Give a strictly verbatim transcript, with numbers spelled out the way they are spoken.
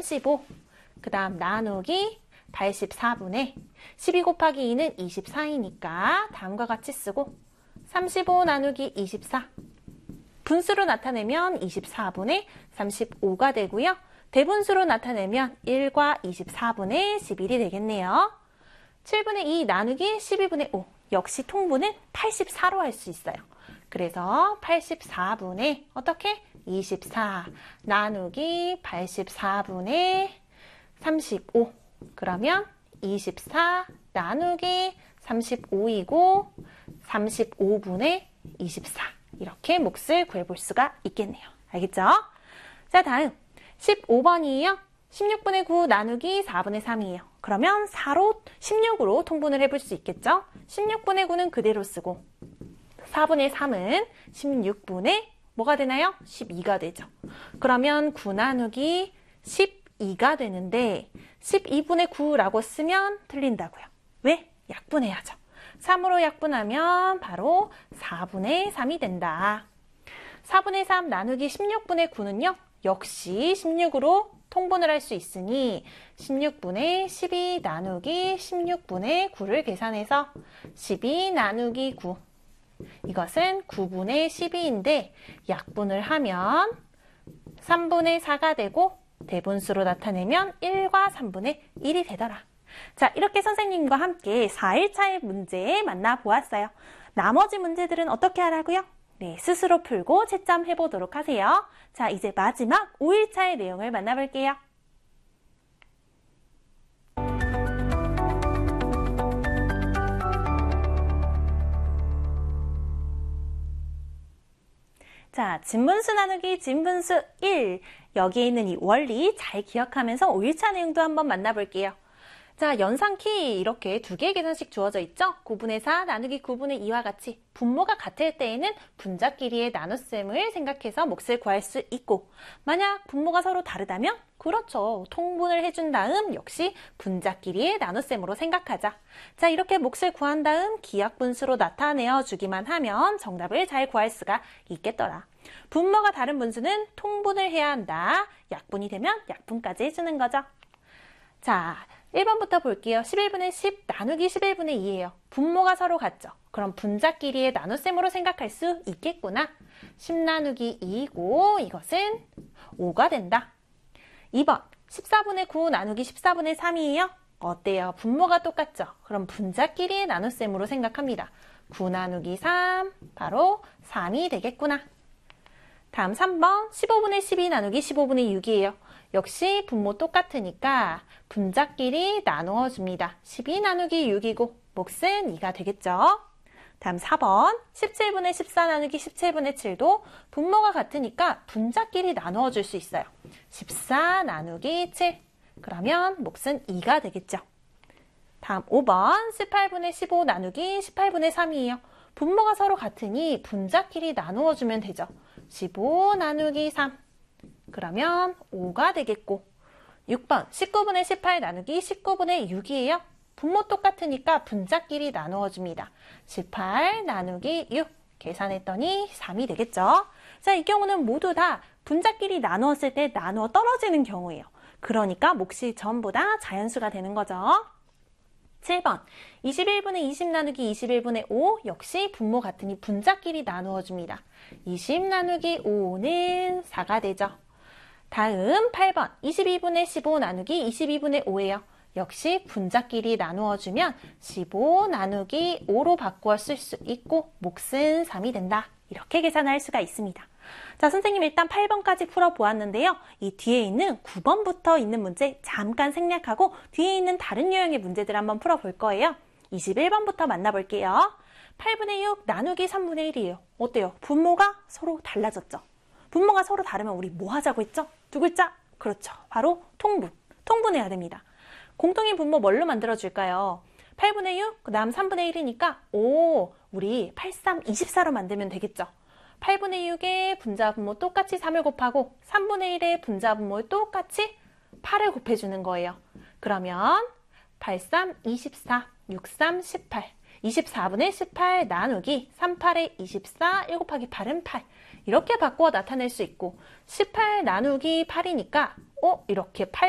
삼십오. 그 다음 나누기 팔십사분의 십이 곱하기 이는 이십사이니까 다음과 같이 쓰고 삼십오 나누기 이십사. 분수로 나타내면 이십사분의 삼십오가 되고요. 대분수로 나타내면 일과 이십사분의 십일이 되겠네요. 칠분의 이 나누기 십이분의 오. 역시 통분은 팔십사로 할 수 있어요. 그래서 팔십사분의 어떻게? 이십사 나누기 팔십사분의 삼십오. 그러면 이십사 나누기 삼십오이고 삼십오분의 이십사. 이렇게 몫을 구해볼 수가 있겠네요. 알겠죠? 자, 다음 십오번이에요. 십육분의 구 나누기 사분의 삼이에요. 그러면 사로 십육으로 통분을 해볼 수 있겠죠? 십육분의 구는 그대로 쓰고 사분의 삼은 십육분의 뭐가 되나요? 십이가 되죠. 그러면 구 나누기 십이가 되는데 십이분의 구라고 쓰면 틀린다고요. 왜? 약분해야죠. 삼으로 약분하면 바로 사분의 삼이 된다. 사분의 삼 나누기 십육분의 구는요. 역시 십육으로 통분을 할 수 있으니 십육분의 십이 나누기 십육분의 구를 계산해서 십이 나누기 구. 이것은 구분의 십이인데 약분을 하면 삼분의 사가 되고 대분수로 나타내면 일과 삼분의 일이 되더라. 자, 이렇게 선생님과 함께 사 일차의 문제 만나보았어요. 나머지 문제들은 어떻게 하라고요? 네, 스스로 풀고 채점해 보도록 하세요. 자, 이제 마지막 오 일차의 내용을 만나볼게요. 자, 진분수 나누기 진분수 일. 여기에 있는 이 원리 잘 기억하면서 오 일차 내용도 한번 만나볼게요. 자, 연산키 이렇게 두 개의 계산식 주어져 있죠? 구분의 사 나누기 구분의 이와 같이 분모가 같을 때에는 분자끼리의 나눗셈을 생각해서 몫을 구할 수 있고, 만약 분모가 서로 다르다면 그렇죠. 통분을 해준 다음 역시 분자끼리의 나눗셈으로 생각하자. 자, 이렇게 몫을 구한 다음 기하분수로 나타내어 주기만 하면 정답을 잘 구할 수가 있겠더라. 분모가 다른 분수는 통분을 해야 한다. 약분이 되면 약분까지 해주는 거죠. 자, 일 번부터 볼게요. 십일분의 십 나누기 십일분의 이예요. 분모가 서로 같죠? 그럼 분자끼리의 나눗셈으로 생각할 수 있겠구나. 십 나누기 이이고 이것은 오가 된다. 이 번 십사분의 구 나누기 십사분의 삼이에요. 어때요? 분모가 똑같죠? 그럼 분자끼리의 나눗셈으로 생각합니다. 구 나누기 삼 바로 삼이 되겠구나. 다음 삼 번 십오분의 십이 나누기 십오분의 육이에요. 역시 분모 똑같으니까 분자끼리 나누어 줍니다. 십이 나누기 육이고 몫은 이가 되겠죠. 다음 사 번 십칠분의 십사 나누기 십칠분의 칠도 분모가 같으니까 분자끼리 나누어 줄 수 있어요. 십사 나누기 칠. 그러면 몫은 이가 되겠죠. 다음 오 번 십팔분의 십오 나누기 십팔분의 삼이에요. 분모가 서로 같으니 분자끼리 나누어 주면 되죠. 십오 나누기 삼. 그러면 오가 되겠고, 육 번 십구분의 십팔 나누기 십구분의 육이에요. 분모 똑같으니까 분자끼리 나누어 줍니다. 십팔 나누기 육. 계산했더니 삼이 되겠죠. 자, 이 경우는 모두 다 분자끼리 나누었을 때 나누어 떨어지는 경우예요. 그러니까 몫이 전부 다 자연수가 되는 거죠. 칠 번 이십일분의 이십 나누기 이십일분의 오. 역시 분모 같으니 분자끼리 나누어 줍니다. 이십 나누기 오는 사가 되죠. 다음 팔 번 이십이분의 십오 나누기 이십이분의 오예요. 역시 분자끼리 나누어 주면 십오 나누기 오로 바꾸어 쓸 수 있고 몫은 삼이 된다. 이렇게 계산할 수가 있습니다. 자, 선생님 일단 팔 번까지 풀어보았는데요. 이 뒤에 있는 구 번부터 있는 문제 잠깐 생략하고 뒤에 있는 다른 유형의 문제들 한번 풀어볼 거예요. 이십일 번부터 만나볼게요. 팔분의 육 나누기 삼분의 일이에요. 어때요? 분모가 서로 달라졌죠? 분모가 서로 다르면 우리 뭐 하자고 했죠? 두 글자? 그렇죠. 바로 통분. 통분해야 됩니다. 공통인 분모 뭘로 만들어줄까요? 팔분의 육, 그 다음 삼분의 일이니까 오, 우리 팔, 삼, 이십사로 만들면 되겠죠. 팔분의 육에 분자 분모 똑같이 삼을 곱하고 삼분의 일에 분자 분모 똑같이 팔을 곱해주는 거예요. 그러면 팔, 삼, 이십사, 육, 삼, 십팔. 이십사분의 십팔 나누기 삼, 팔에 이십사, 일 곱하기 팔은 팔. 이렇게 바꾸어 나타낼 수 있고 십팔 나누기 팔이니까 어? 이렇게 팔